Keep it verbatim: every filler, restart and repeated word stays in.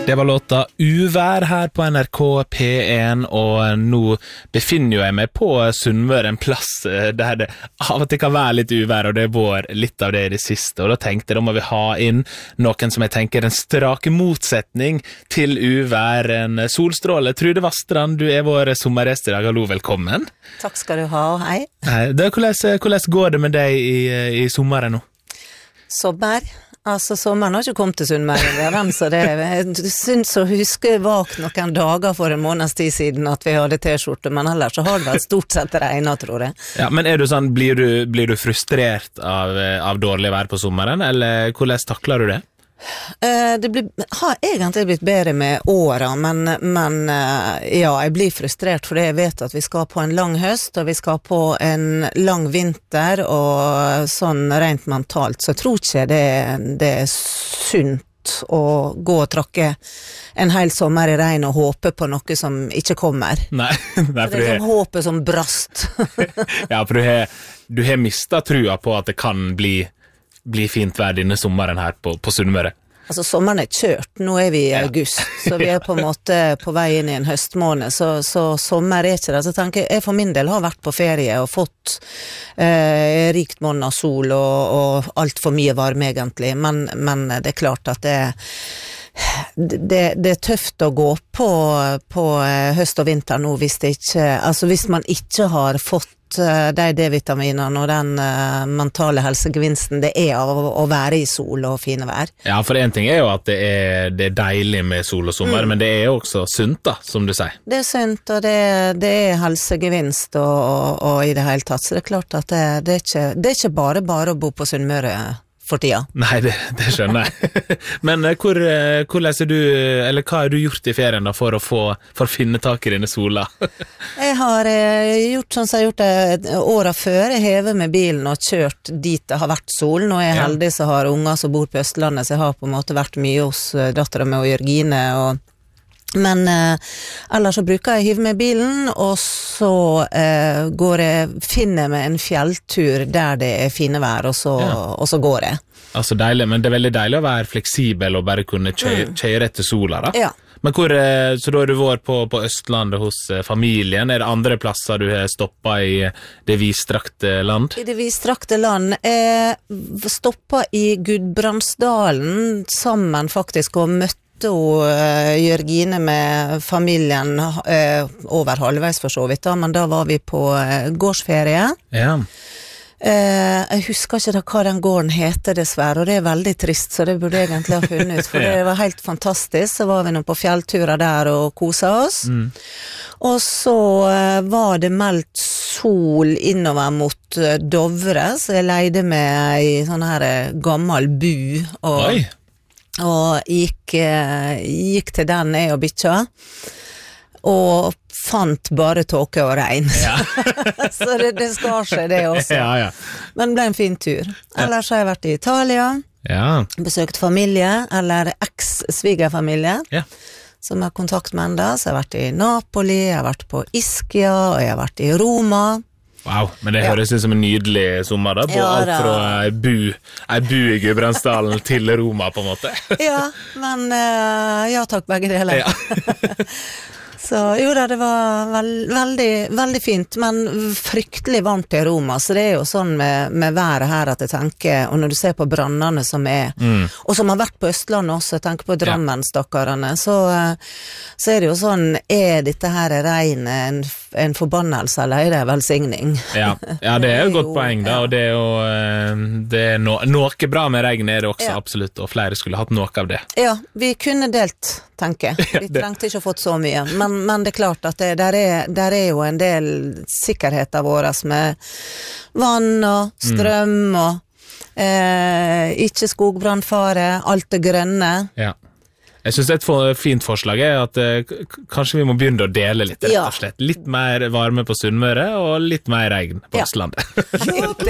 Det var låta Uvær her på N R K P en, og nå befinner jeg meg på Sunnmøre, en plass der det av og til kan være litt uvær, og det var litt av det i det siste. Og da tenkte jeg, da må vi ha inn noen som jeg tenker en strake motsetning til uvær, en solstråle. Trude Vastrand, du er vår sommergjest i dag. Hallo, velkommen. Takk skal du ha, og hei. Hei. Hvordan, hvordan går det med deg i, i sommeren nå? Sommer? Altså, sommeren har ikke kommet til Sunnmøre, så det jeg synes å huske vak noen dager for en måneds tid siden at vi hadde t-skjorte, men ellers så har det vært stort sett regnet, tror jeg. Ja, men er du sånn, blir du, blir du frustrert av, av dårlig vær på sommeren, eller hvordan takler du det? Uh, det blir, har egentlig blitt bedre med åra, men, men uh, ja, jeg blir frustrert fordi jeg vet at vi skal på en lang høst, og vi skal på en lang vinter, og sånn rent mentalt, så jeg tror ikke det, det er sunt å gå og trakke en hel sommer i regn og håpe på noe som ikke kommer. Nei, nei for det er sånn håpet som brast. Ja, for du har, du har mistet trua på at det kan bli bli fint vær denne sommeren her på, på Sunnmøre. Altså, sommeren er kjørt, nå er vi i august, så vi er på en måte på vei inn i en høstmåned, så, så sommer er ikke det. Så tenker jeg, jeg for min del har vært på ferie og fått eh, rikt måned av sol og, og alt for mye varme egentlig, men, men det er klart at det Det, det er tøft å gå på, på høst og vinter nå hvis, det ikke, altså hvis man ikke har fått de D-vitaminene og den uh, mentale helsegevinsten det er av å være i sol og fine vær. Ja, for en ting er jo at det er, det er deilig med sol og sommer, mm. men det er jo også sunt da, som du sier. Det er sunt, og det, det er helsegevinst og, og, og i det hele tatt, så det er klart at det, det, er, ikke, det er ikke bare bare å bo på Sunnmøre for tida. Nei, det, det skjønner jeg. Men hvor, hvor leser du, eller hva har du gjort i ferien da for å få, for å finne tak i denne sola? Jeg har eh, gjort sånn som jeg har gjort det året før. Jeg hever med bilen og kjørt dit det har vært sol. Nå er jeg ja. heldig så har unger som bor på Østlandet, så jeg har på en måte vært mye hos datteren med og Jørgine og men eh, ellers så bruker jeg å hive med bilen, og så eh, går jeg, finner jeg med en fjelltur der det er fine vær, og så, ja. og så går jeg. Altså deilig, men det er veldig deilig å være fleksibel og bare kunne kjøre, mm. kjøre etter sola da. Ja. Men hvor, så da har du vært på, på Østlandet hos familien, er det andre plasser du har stoppet i det vidstrakte land? I det vidstrakte land, jeg stoppet i Gudbrandsdalen sammen faktisk og møtte og uh, Jørgine med familien uh, over halvveis for så vidt da, men da var vi på uh, gårdsferie. Ja. Uh, jeg husker ikke da hva den gården heter dessverre, og det er veldig trist, så det burde jeg egentlig ha funnet ut, for det var helt fantastisk. Så var vi nå på fjellturer der og koset oss. Mm. Og så uh, var det meldt sol innover mot uh, Dovre, så jeg leide med i sånn her uh, gammel bu, og Oi. Og gikk, gikk til den jeg og bytja, og fant bare tåke og regn. Ja. Så det, det skar seg det også. Ja, ja. Men det ble en fin tur. Ellers har jeg vært i Italia, ja. besøkt familie, eller eks-svigerfamilie, ja. som har kontakt med enda. Så jeg har vært i Napoli, jeg har vært på Ischia, og jeg har vært i Roma. Wow, men det høres ja. ut som en nydelig sommer da, på ja, alt fra ei bu, ei bu i Gudbrandsdalen til Roma på en måte. Ja, men uh, ja takk, begge deler. Ja. Så jo da, det var veld, veldig, veldig fint, men fryktelig varmt i Roma, så det er jo sånn med, med været her at jeg tenker, og når du ser på brannene som er, mm. og som har vært på Østlandet også, jeg tenker på Drammen-stakkarene, så, så er det jo sånn, er dette her regn en, en forbannelse, eller er det velsigning? Ja, ja det er jo et godt poeng da, og det er jo det er no, noe bra med regn er det også, ja. absolutt, og flere skulle hatt noe av det. Ja, vi kunne delt, tenker jeg. Vi trengte ikke å fått så mye, men Men det er klart at det, der, er, der er jo en del sikkerheter våres med vann og strøm mm. og eh, ikke skogbrannfare, alt det grønne. Ja. Jeg synes et for, fint forslag er at eh, kanskje vi må begynne å dele litt, rett og slett. Litt mer varme på Sunnmøre og litt mer regn på ja. Østlandet. Jo,